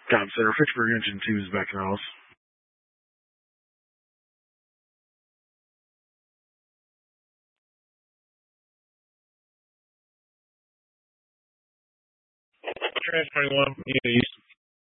Tom Center, Fitchburg Engine 2 is back in the house. Trans 21, East.